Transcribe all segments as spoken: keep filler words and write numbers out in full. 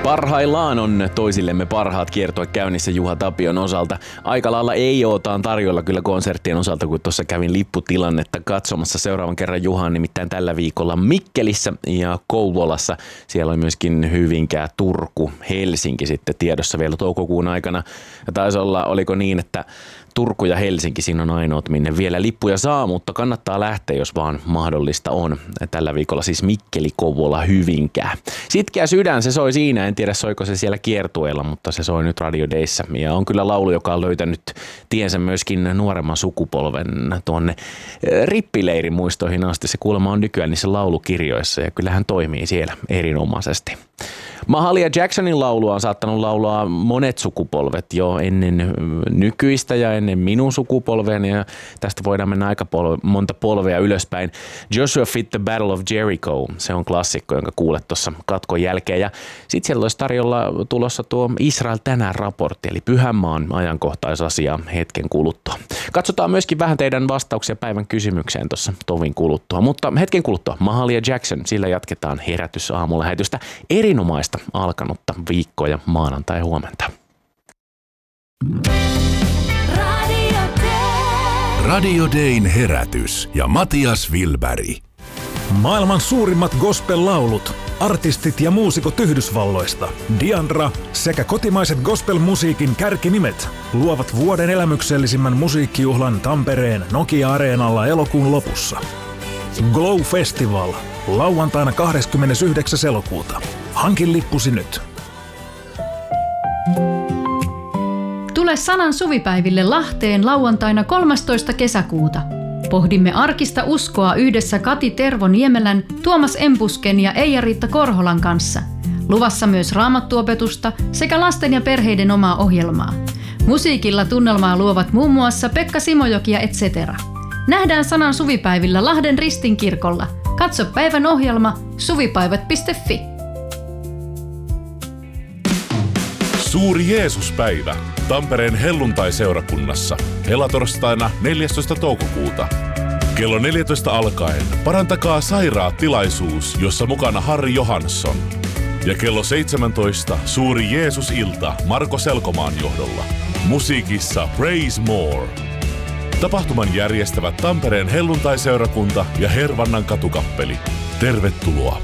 Parhaillaan on toisillemme parhaat kiertue käynnissä Juha Tapion osalta. Aika lailla ei ootaan tarjolla kyllä konserttien osalta, kun tuossa kävin lipputilannetta katsomassa. Seuraavan kerran Juha on nimittäin tällä viikolla Mikkelissä ja Kouvolassa. Siellä on myöskin Hyvinkää, Turku, Helsinki sitten tiedossa vielä toukokuun aikana. Ja taisi olla, oliko niin, että Turku ja Helsinki siinä on ainoat, minne vielä lippuja saa, mutta kannattaa lähteä, jos vaan mahdollista on. Tällä viikolla siis Mikkeli, Kouvola, Hyvinkää. Sitkeä sydän, se soi siinä. En tiedä, soiko se siellä kiertueella, mutta se soi nyt Radio Dayssä. Ja on kyllä laulu, joka on löytänyt tiensä myöskin nuoremman sukupolven tuonne rippileirin muistoihin asti. Se kuulemma on nykyään niissä laulukirjoissa ja kyllähän toimii siellä erinomaisesti. Mahalia Jacksonin laulua on saattanut laulaa monet sukupolvet jo ennen nykyistä ja ennen minun sukupolveeni, ja tästä voidaan mennä aika polve, monta polvea ylöspäin. Joshua Fit the Battle of Jericho, se on klassikko, jonka kuulet tuossa katkon jälkeen. Ja sitten siellä olisi tarjolla tulossa tuo Israel tänään raportti, eli Pyhänmaan ajankohtaisasia hetken kuluttua. Katsotaan myöskin vähän teidän vastauksia päivän kysymykseen tuossa tovin kuluttua, mutta hetken kuluttua Mahalia Jackson, sillä jatketaan herätysaamulähetystä erinomaista alkanutta viikkoa ja maanantai huomenta. Radio Day. Radio Dayn herätys ja Matias Wilberg. Maailman suurimmat gospel-laulut, artistit ja muusikot Yhdysvalloista, Diandra sekä kotimaiset gospel-musiikin kärkinimet luovat vuoden elämyksellisimmän musiikkijuhlan Tampereen Nokia-areenalla elokuun lopussa. Glow Festival, lauantaina kahdeskymmenesyhdeksäs elokuuta. Hankin lippusi nyt. Tule Sanan suvipäiville Lahteen lauantaina kolmastoista kesäkuuta. Pohdimme arkista uskoa yhdessä Kati Tervo-Niemelän, Tuomas Empusken ja Eija-Riitta Korholan kanssa. Luvassa myös raamattuopetusta sekä lasten ja perheiden omaa ohjelmaa. Musiikilla tunnelmaa luovat muun muassa Pekka Simojoki ja et cetera. Nähdään Sanan suvipäivillä Lahden Ristinkirkolla. Katso päivän ohjelma suvipäivät piste fi. Suuri Jeesuspäivä Tampereen helluntai-seurakunnassa helatorstaina neljästoista toukokuuta. Kello neljätoista alkaen Parantakaa sairaat -tilaisuus, jossa mukana Harri Johansson. Ja kello seitsemäntoista suuri Jeesus-ilta Marko Selkomaan johdolla. Musiikissa Praise More. Tapahtuman järjestävät Tampereen helluntai-seurakunta ja Hervannan katukappeli. Tervetuloa!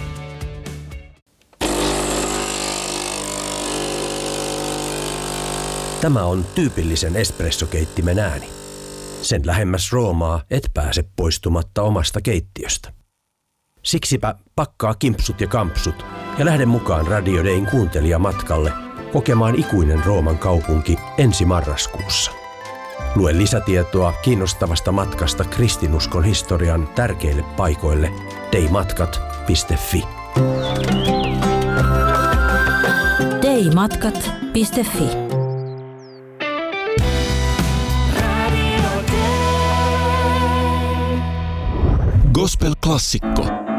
Tämä on tyypillisen espressokeittimen ääni. Sen lähemmäs Roomaa et pääse poistumatta omasta keittiöstä. Siksipä pakkaa kimpsut ja kampsut ja lähde mukaan Radio Dayn kuuntelijamatkalle kokemaan ikuinen Rooman kaupunki ensi marraskuussa. Lue lisätietoa kiinnostavasta matkasta kristinuskon historian tärkeille paikoille daymatkat piste fi. daymatkat piste fi. Gospel-klassikko.